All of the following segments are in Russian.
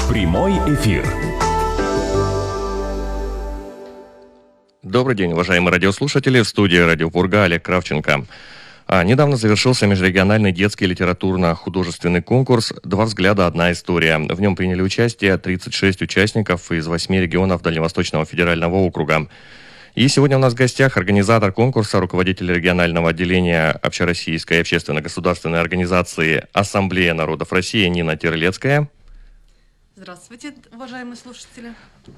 Прямой эфир. Добрый день, уважаемые радиослушатели. В студии «Радио Пурга» Олег Кравченко. Недавно завершился межрегиональный детский литературно-художественный конкурс «Два взгляда, одна история». В нем приняли участие 36 участников из 8 регионов Дальневосточного федерального округа. И сегодня у нас в гостях организатор конкурса, руководитель регионального отделения Общероссийской общественно-государственной организации «Ассамблея народов России» Нина Терлецкая. Здравствуйте, уважаемые слушатели.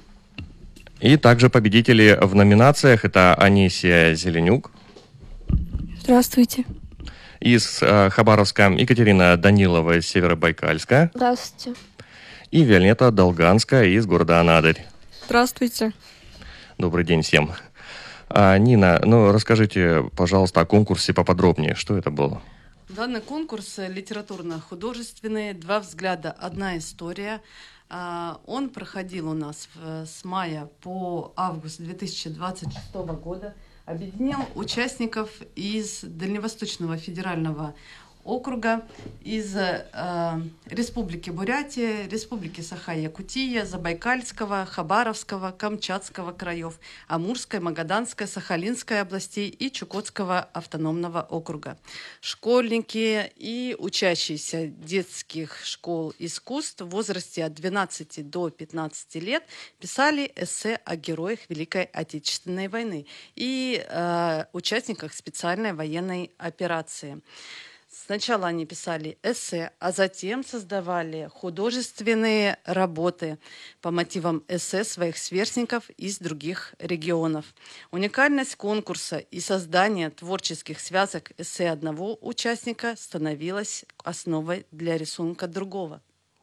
И также победители в номинациях – это Анисия Зеленюк. Здравствуйте. Из Хабаровска Екатерина Данилова из Северобайкальска. Здравствуйте. И Виолетта Долганская из города Анадырь. Здравствуйте. Добрый день всем. Нина, расскажите, пожалуйста, о конкурсе поподробнее. Что это было? Данный конкурс литературно-художественный «Два взгляда, одна история». Он проходил у нас с мая по август 2026 года. Объединил участников из Дальневосточного федерального округа, из Республики Бурятия, Республики Саха-Якутия, Забайкальского, Хабаровского, Камчатского краев, Амурской, Магаданской, Сахалинской областей и Чукотского автономного округа. Школьники и учащиеся детских школ искусств в возрасте от 12 до 15 лет писали эссе о героях Великой Отечественной войны и участниках специальной военной операции. Сначала они писали эссе, а затем создавали художественные работы по мотивам эссе своих сверстников из других регионов. Уникальность конкурса и создание творческих связок эссе одного участника становилась основой для рисунка другого.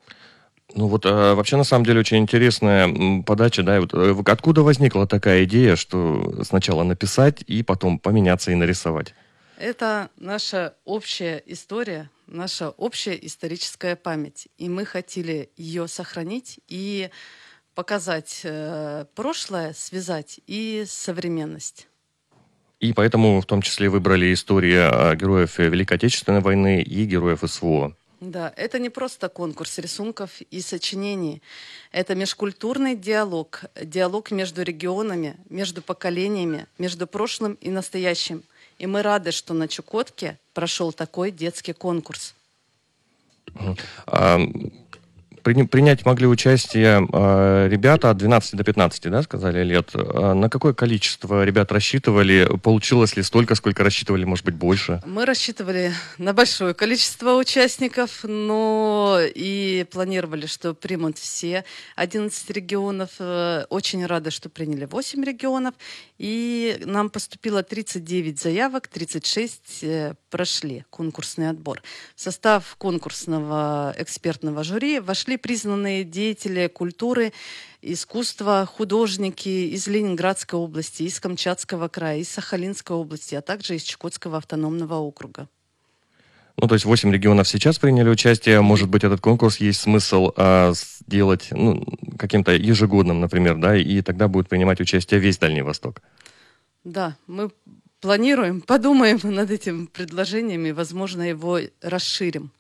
Вообще, на самом деле, очень интересная подача, да, откуда возникла такая идея, что сначала написать и потом поменяться и нарисовать? Это наша общая история, наша общая историческая память. И мы хотели ее сохранить и показать прошлое, связать и современность. И поэтому в том числе выбрали истории героев Великой Отечественной войны и героев СВО. Да, это не просто конкурс рисунков и сочинений. Это межкультурный диалог, диалог между регионами, между поколениями, между прошлым и настоящим. И мы рады, что на Чукотке прошел такой детский конкурс. Принять могли участие ребята от 12 до 15, да, сказали, лет. На какое количество ребят рассчитывали? Получилось ли столько, сколько рассчитывали, может быть, больше? Мы рассчитывали на большое количество участников, но и планировали, что примут все 11 регионов. Очень рады, что приняли 8 регионов. И нам поступило 39 заявок, 36 прошли конкурсный отбор. В состав конкурсного экспертного жюри вошли признанные деятели культуры, искусства, художники из Ленинградской области, из Камчатского края, из Сахалинской области, а также из Чукотского автономного округа. То есть 8 регионов сейчас приняли участие. Может быть, этот конкурс есть смысл сделать каким-то ежегодным, например, да, и тогда будет принимать участие весь Дальний Восток. Да, мы планируем, подумаем над этим предложением и, возможно, его расширим.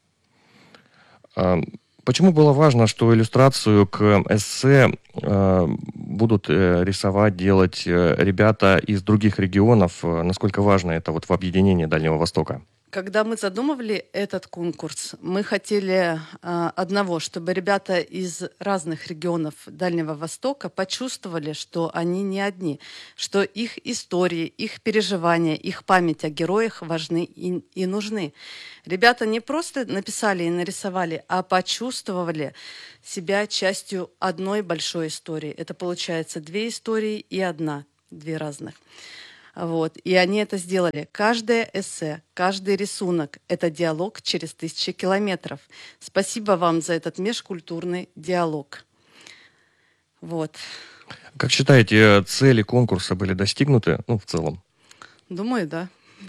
Почему было важно, что иллюстрацию к эссе будут рисовать, делать ребята из других регионов? Насколько важно это в объединении Дальнего Востока? Когда мы задумывали этот конкурс, мы хотели одного, чтобы ребята из разных регионов Дальнего Востока почувствовали, что они не одни, что их истории, их переживания, их память о героях важны и нужны. Ребята не просто написали и нарисовали, а почувствовали себя частью одной большой истории. Это получается 2 истории и 1, 2 разных. И они это сделали. Каждое эссе, каждый рисунок – это диалог через 1000 километров. Спасибо вам за этот межкультурный диалог. Как считаете, цели конкурса были достигнуты, в целом? Думаю, да.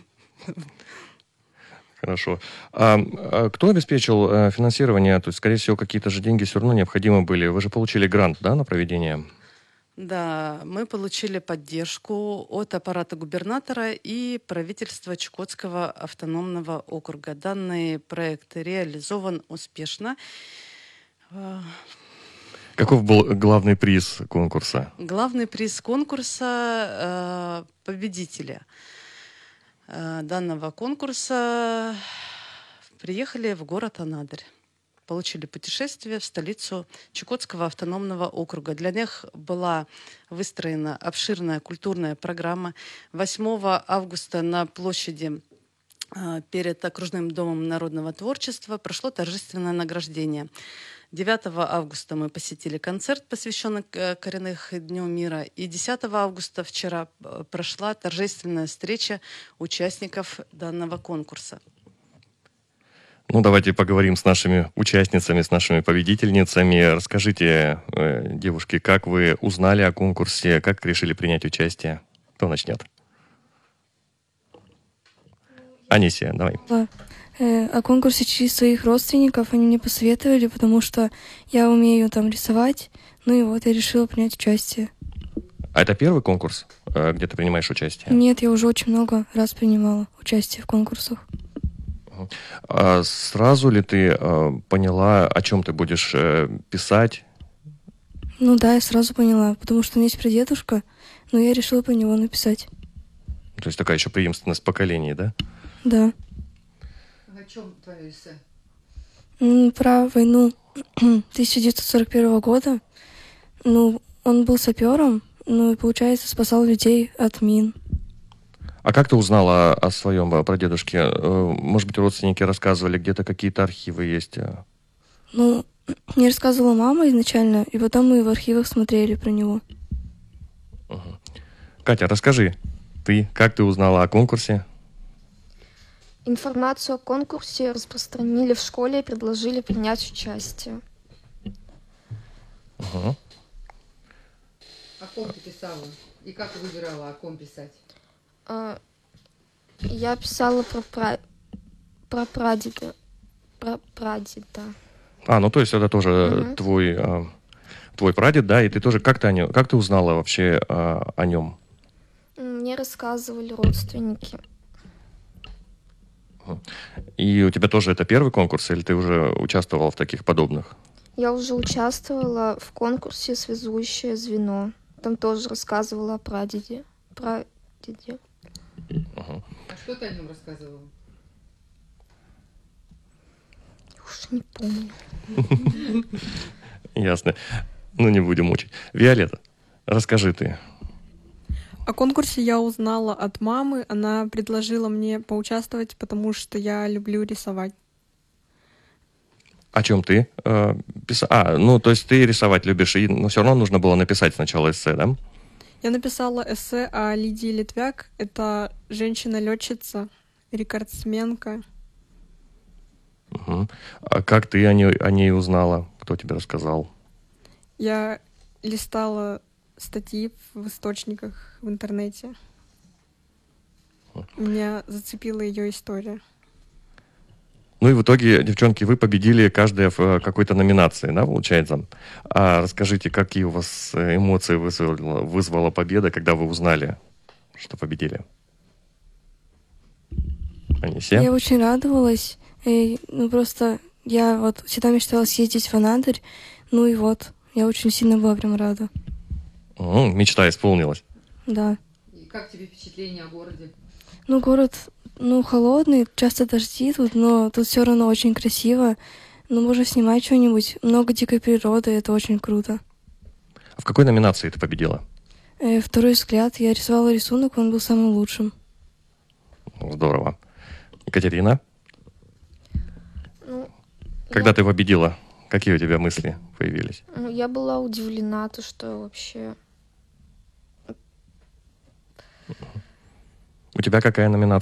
Хорошо. Кто обеспечил финансирование? То есть, скорее всего, какие-то же деньги все равно необходимы были. Вы же получили грант, да, на проведение? Да, мы получили поддержку от аппарата губернатора и правительства Чукотского автономного округа. Данный проект реализован успешно. Каков был главный приз конкурса? Главный приз конкурса победителя данного конкурса приехали в город Анадырь. Получили путешествие в столицу Чукотского автономного округа. Для них была выстроена обширная культурная программа. 8 августа на площади перед окружным домом народного творчества прошло торжественное награждение. 9 августа мы посетили концерт, посвященный коренных Дню мира. И 10 августа вчера прошла торжественная встреча участников данного конкурса. Ну, давайте поговорим с нашими участницами, с нашими победительницами. Расскажите, девушки, как вы узнали о конкурсе, как решили принять участие? Кто начнет? Анисия, давай. О конкурсе через своих родственников они мне посоветовали, потому что я умею там рисовать. Ну и вот я решила принять участие. А это первый конкурс, где ты принимаешь участие? Нет, я уже очень много раз принимала участие в конкурсах. А сразу ли ты поняла, о чем ты будешь писать? Ну да, я сразу поняла, потому что у меня есть прадедушка, но я решила про него написать. То есть такая еще преемственность поколений, да? Да. О чем твое эссе? Про войну 1941 года. Ну, он был сапером, ну и, получается, спасал людей от мин. А как ты узнала о своем прадедушке? Может быть, родственники рассказывали, где-то какие-то архивы есть? Ну, мне рассказывала мама изначально, и потом мы в архивах смотрели про него. Катя, расскажи, как ты узнала о конкурсе? Информацию о конкурсе распространили в школе и предложили принять участие. Угу. О ком ты писала? И как выбирала, о ком писать? Я писала про прадеда. Ну то есть это тоже твой прадед, да? И ты тоже как ты узнала вообще о нем? Мне рассказывали родственники. И у тебя тоже это первый конкурс, или ты уже участвовала в таких подобных? Я уже участвовала в конкурсе «Связующее звено». Там тоже рассказывала о прадеде. А что ты о нем рассказывала? Уж не помню. Ясно. Ну, не будем мучить. Виолетта, расскажи ты. О конкурсе я узнала от мамы. Она предложила мне поучаствовать, потому что я люблю рисовать. О чем ты писала? То есть ты рисовать любишь, но все равно нужно было написать сначала эссе, да? Я написала эссе о Лидии Литвяк. Это женщина-летчица, рекордсменка. Угу. А как ты о ней узнала? Кто тебе рассказал? Я листала статьи в источниках в интернете. Меня зацепила ее история. Ну и в итоге, девчонки, вы победили каждая в какой-то номинации, да, получается? А расскажите, какие у вас эмоции вызвала победа, когда вы узнали, что победили? Анисия? Я очень радовалась. Просто я вот всегда мечтала съездить в Анадырь. Ну и вот, я очень сильно была прям рада. Мечта исполнилась. Да. И как тебе впечатление о городе? Город, холодный, часто дожди тут, но тут все равно очень красиво. Можно снимать что-нибудь. Много дикой природы, это очень круто. А в какой номинации ты победила? Второй взгляд. Я рисовала рисунок, он был самым лучшим. Здорово. Екатерина? Когда ты победила, какие у тебя мысли появились? Я была удивлена, что вообще... У тебя какая номинация?